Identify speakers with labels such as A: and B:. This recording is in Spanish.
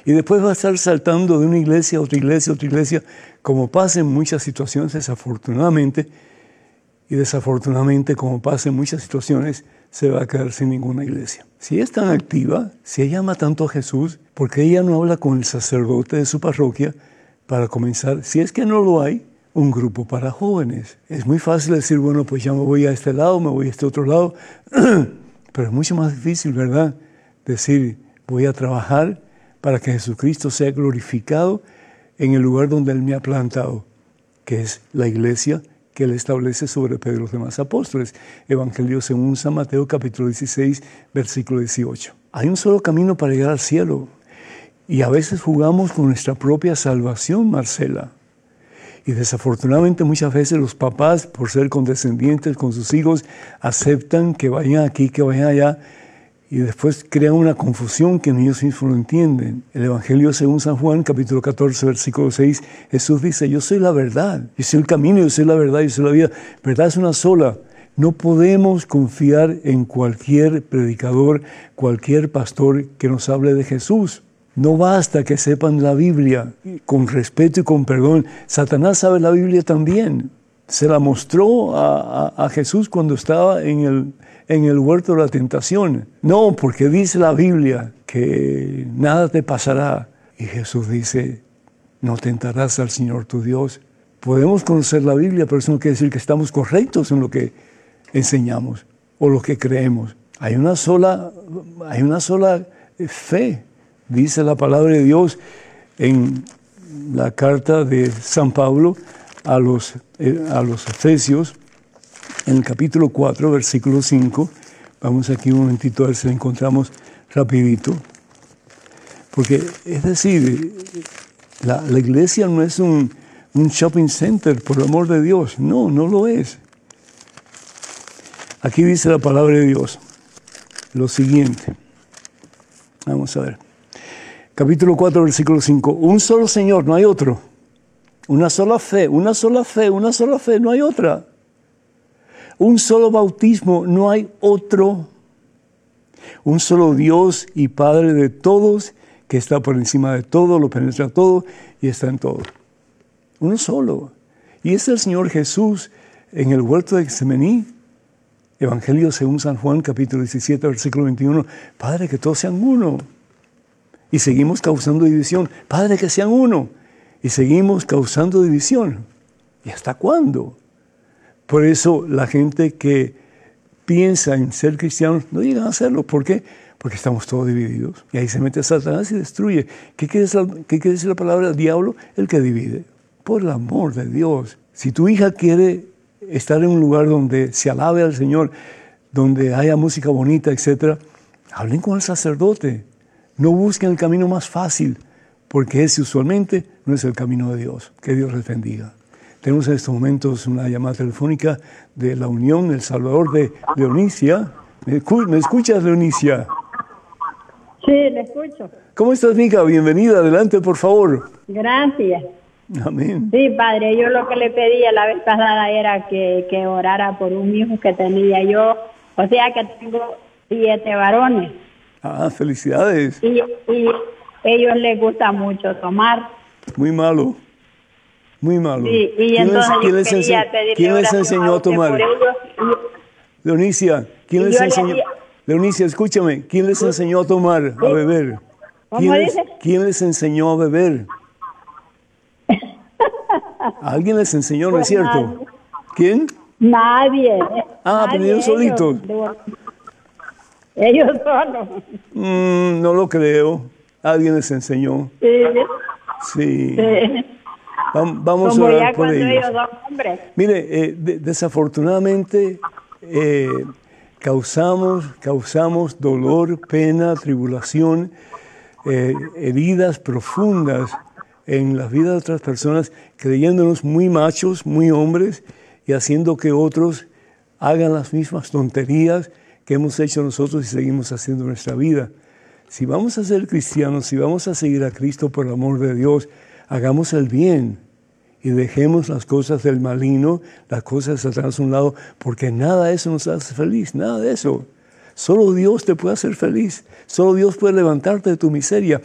A: Y después va a estar saltando de una iglesia a otra iglesia, otra iglesia, como pasa en muchas situaciones, desafortunadamente. Y desafortunadamente, como pasa en muchas situaciones, se va a quedar sin ninguna iglesia. Si es tan activa, si ella ama tanto a Jesús, ¿por qué ella no habla con el sacerdote de su parroquia para comenzar, si es que no lo hay, un grupo para jóvenes? Es muy fácil decir, bueno, pues ya me voy a este lado, me voy a este otro lado, pero es mucho más difícil, ¿verdad? Decir, voy a trabajar para que Jesucristo sea glorificado en el lugar donde Él me ha plantado, que es la iglesia que Él establece sobre Pedro y los demás apóstoles. Evangelio según San Mateo, capítulo 16, versículo 18. Hay un solo camino para llegar al cielo. Y a veces jugamos con nuestra propia salvación, Marcela. Y desafortunadamente muchas veces los papás, por ser condescendientes con sus hijos, aceptan que vayan aquí, que vayan allá, y después crean una confusión que ni ellos mismos lo entienden. El Evangelio según San Juan, capítulo 14, versículo 6, Jesús dice, yo soy la verdad, yo soy el camino, yo soy la verdad, yo soy la vida. Verdad es una sola. No podemos confiar en cualquier predicador, cualquier pastor que nos hable de Jesús. No basta que sepan la Biblia con respeto y con perdón. Satanás sabe la Biblia también. Se la mostró a Jesús cuando estaba en el huerto de la tentación. No, porque dice la Biblia que nada te pasará. Y Jesús dice, no tentarás al Señor tu Dios. Podemos conocer la Biblia, pero eso no quiere decir que estamos correctos en lo que enseñamos o lo que creemos. Hay una sola fe. Dice la palabra de Dios en la carta de San Pablo a los Efesios, en el capítulo 4, versículo 5. Vamos aquí un momentito a ver si la encontramos rapidito. Porque, es decir, la iglesia no es un shopping center, por el amor de Dios. No, no lo es. Aquí dice la palabra de Dios lo siguiente. Vamos a ver. Capítulo 4, versículo 5. Un solo Señor, no hay otro. Una sola fe, una sola fe, una sola fe, no hay otra. Un solo bautismo, no hay otro. Un solo Dios y Padre de todos, que está por encima de todo, lo penetra todo y está en todo. Uno solo. Y es el Señor Jesús en el huerto de Getsemaní. Evangelio según San Juan, capítulo 17, versículo 21. Padre, que todos sean uno. Y seguimos causando división. Padre, que sean uno. Y seguimos causando división. ¿Y hasta cuándo? Por eso la gente que piensa en ser cristianos no llegan a hacerlo. ¿Por qué? Porque estamos todos divididos. Y ahí se mete Satanás y destruye. ¿Qué quiere decir la palabra diablo? El que divide. Por el amor de Dios. Si tu hija quiere estar en un lugar donde se alabe al Señor, donde haya música bonita, etc., hablen con el sacerdote. No busquen el camino más fácil, porque ese usualmente no es el camino de Dios. Que Dios les bendiga. Tenemos en estos momentos una llamada telefónica de la Unión El Salvador de Leonicia. ¿Me escuchas, Leonicia?
B: Sí, le escucho.
A: ¿Cómo estás, Mica? Bienvenida. Adelante, por favor.
B: Gracias.
A: Amén.
B: Sí, padre, yo lo que le pedía la vez pasada era que orara por un hijo que tenía yo. O sea que tengo 7 varones.
A: Ah, felicidades.
B: Y ellos les gusta mucho tomar.
A: Muy malo. Muy malo.
B: Sí, y entonces
A: ¿quién les enseñó a tomar? Leonicia, ¿quién les enseñó? Leonicia, escúchame, ¿quién les enseñó a tomar, a beber? ¿Quién les enseñó a beber? Alguien les enseñó, ¿no es cierto?
B: Nadie.
A: ¿Quién?
B: Nadie.
A: Aprendieron solitos.
B: Ellos solos.
A: No lo creo. Alguien les enseñó.
B: Sí.
A: Sí.
B: Sí.
A: Vamos
B: como
A: a orar
B: ya
A: por
B: cuando
A: ellos.
B: ellos son hombres.
A: Mire, desafortunadamente causamos dolor, pena, tribulación, heridas profundas en las vidas de otras personas, creyéndonos muy machos, muy hombres, y haciendo que otros hagan las mismas tonterías que hemos hecho nosotros y seguimos haciendo en nuestra vida. Si vamos a ser cristianos, si vamos a seguir a Cristo por el amor de Dios, hagamos el bien y dejemos las cosas del maligno, las cosas de Satanás a un lado, porque nada de eso nos hace feliz, nada de eso. Solo Dios te puede hacer feliz, solo Dios puede levantarte de tu miseria.